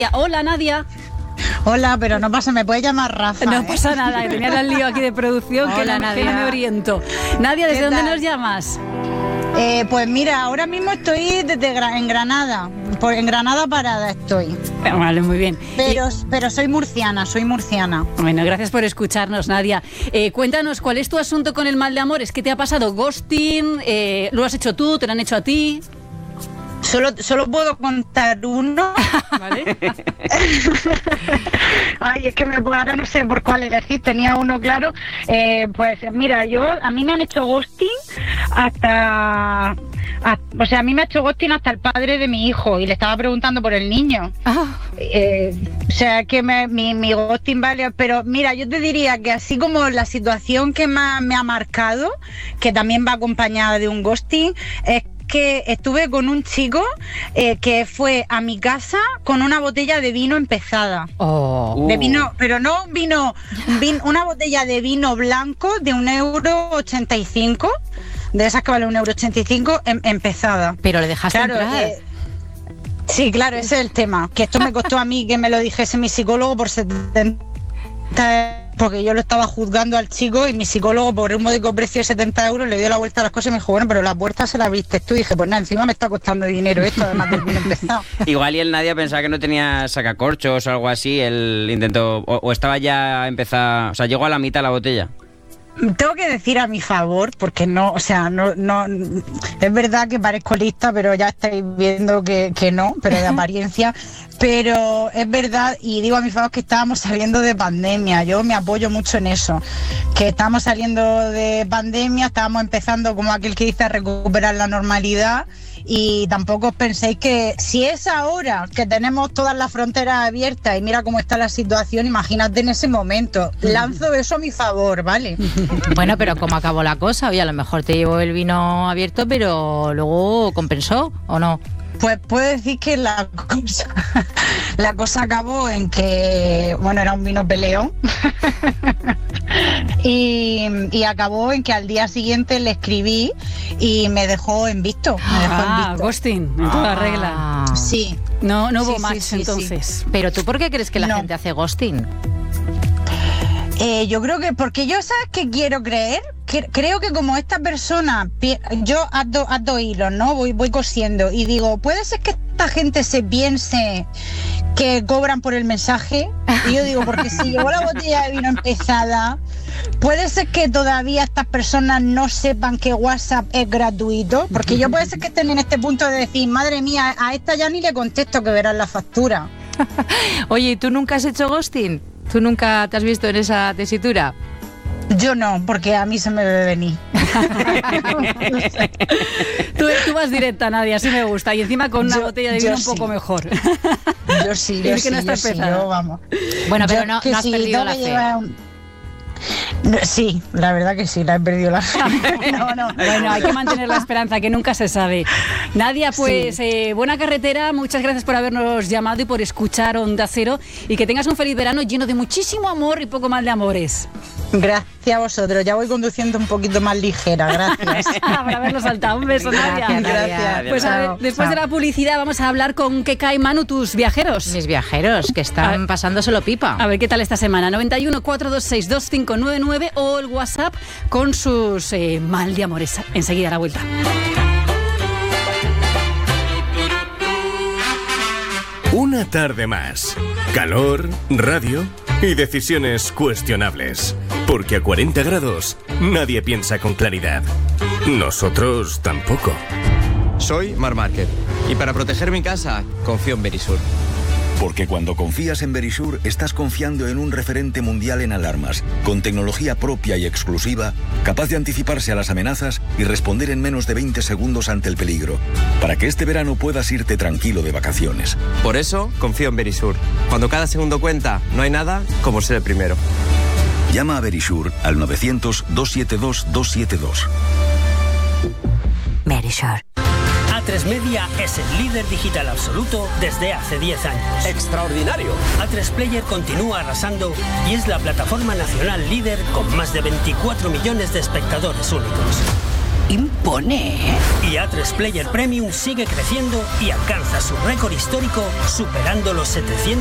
Hola, Nadia. Hola, pero no pasa, me puedes llamar Rafa. No pasa nada, que tenía el lío aquí de producción. Hola, que no me oriento. Nadia, ¿desde dónde nos llamas? Pues mira, ahora mismo estoy en Granada. En Granada Parada estoy. Vale, muy bien. Pero soy murciana. Bueno, gracias por escucharnos, Nadia. Cuéntanos, ¿cuál es tu asunto con el mal de amores? ¿Qué te ha pasado? ¿Ghosting? ¿Lo has hecho tú? ¿Te lo han hecho a ti? Solo puedo contar uno. ¿Vale? Ay, es que ahora no sé por cuál elegir. Tenía uno claro. Pues mira, a mí me han hecho ghosting hasta el padre de mi hijo y le estaba preguntando por el niño. O sea que mi ghosting vale, pero mira, yo te diría que así como la situación que más me ha marcado, que también va acompañada de un ghosting, es que estuve con un chico que fue a mi casa con una botella de vino empezada. De vino, pero no vino, una botella de vino blanco de 1,85 €, de esas que vale 1,85 €, empezada. Pero le dejaste entrar. Sí, claro, ese es el tema. Que esto me costó a mí que me lo dijese mi psicólogo por 70 €, porque yo lo estaba juzgando al chico y mi psicólogo por un módico precio de 70 € le dio la vuelta a las cosas y me dijo, bueno, pero la puerta se la viste tú. Y dije, pues nada, encima me está costando dinero esto, además del vino empezado. Igual y el Nadia pensaba que no tenía sacacorchos o algo así, él intentó, o estaba ya empezado, o sea, llegó a la mitad la botella. Tengo que decir a mi favor, porque no, es verdad que parezco lista, pero ya estáis viendo que no, pero de apariencia, pero es verdad, y digo a mi favor que estábamos saliendo de pandemia, yo me apoyo mucho en eso, que estábamos saliendo de pandemia, estábamos empezando como aquel que dice a recuperar la normalidad. Y tampoco os penséis que si es ahora que tenemos todas las fronteras abiertas y mira cómo está la situación, imagínate en ese momento. Lanzo eso a mi favor, ¿vale? Bueno, pero ¿cómo acabó la cosa? Oye, a lo mejor te llevó el vino abierto, pero luego compensó, ¿o no? Pues puedo decir que la cosa acabó en que, bueno, era un vino peleón. y acabó en que al día siguiente le escribí y me dejó en visto. Ghosting, en toda regla. Sí. No hubo match entonces. Sí. Pero ¿tú por qué crees que la gente hace ghosting? Yo creo que porque yo, ¿sabes qué quiero creer? Creo que como esta persona, yo ato hilos, ¿no? Voy cosiendo y digo, ¿puede ser que esta gente se piense que cobran por el mensaje? Y yo digo, porque si llegó la botella de vino empezada, puede ser que todavía estas personas no sepan que WhatsApp es gratuito, porque yo puede ser que estén en este punto de decir, madre mía, a esta ya ni le contesto, que verán la factura. Oye, ¿tú nunca has hecho ghosting? ¿Tú nunca te has visto en esa tesitura? Yo no, porque a mí se me debe venir. Tú vas directa, Nadia, así me gusta. Y encima con una botella de vino un poco mejor. Yo sí, vamos. Bueno, pero no has perdido la fe. Sí, la verdad que sí, la he perdido la fe. No. Bueno, hay que mantener la esperanza, que nunca se sabe. Nadia, pues buena carretera, muchas gracias por habernos llamado y por escuchar Onda Cero, y que tengas un feliz verano lleno de muchísimo amor y poco mal de amores. Gracias a vosotros, ya voy conduciendo un poquito más ligera, gracias. Por haberlo saltado, un beso, Nadia. Gracias. Pues a ver, después de la publicidad vamos a hablar con Keka y Manu, tus viajeros. Mis viajeros, que están pasándoselo pipa. A ver qué tal esta semana. 91 426 2599 o el WhatsApp con sus mal de amores. Enseguida a la vuelta. Una tarde más. Calor, radio y decisiones cuestionables. Porque a 40 grados nadie piensa con claridad. Nosotros tampoco. Soy Marc Márquez y para proteger mi casa confío en Verisur. Porque cuando confías en Verisur, estás confiando en un referente mundial en alarmas, con tecnología propia y exclusiva, capaz de anticiparse a las amenazas y responder en menos de 20 segundos ante el peligro, para que este verano puedas irte tranquilo de vacaciones. Por eso, confío en Verisur. Cuando cada segundo cuenta, no hay nada como ser el primero. Llama a Verisur al 900-272-272. Verisur. A3 Media es el líder digital absoluto desde hace 10 años. ¡Extraordinario! A3 Player continúa arrasando y es la plataforma nacional líder con más de 24 millones de espectadores únicos. impone. Y A3 Player Premium sigue creciendo y alcanza su récord histórico superando los 700